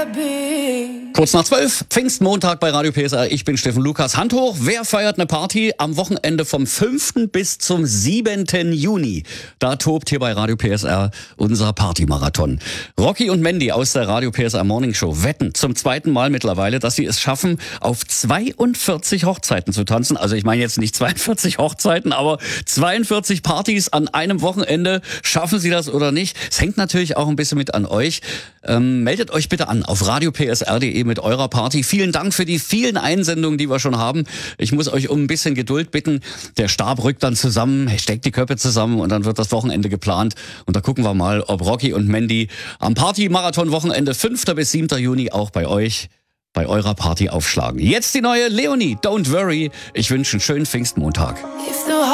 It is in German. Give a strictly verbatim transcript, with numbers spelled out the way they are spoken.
Kurz nach zwölf, Pfingstmontag bei Radio P S R. Ich bin Steffen Lukas. Hand hoch, wer feiert eine Party am Wochenende vom fünften bis zum siebenten Juni? Da tobt hier bei Radio P S R unser Partymarathon. Rocky und Mandy aus der Radio P S R Morning Show wetten zum zweiten Mal mittlerweile, dass sie es schaffen, auf zweiundvierzig Hochzeiten zu tanzen. Also ich meine jetzt nicht zweiundvierzig Hochzeiten, aber zweiundvierzig Partys an einem Wochenende. Schaffen sie das oder nicht? Es hängt natürlich auch ein bisschen mit an euch. Ähm, meldet euch bitte an auf radio p s r punkt d e mit eurer Party. Vielen Dank für die vielen Einsendungen, die wir schon haben. Ich muss euch um ein bisschen Geduld bitten. Der Stab rückt dann zusammen, steckt die Köpfe zusammen und dann wird das Wochenende geplant. Und da gucken wir mal, ob Rocky und Mandy am Party-Marathon-Wochenende fünften bis siebten Juni auch bei euch, bei eurer Party aufschlagen. Jetzt die neue Leonie, Don't Worry. Ich wünsche einen schönen Pfingstmontag.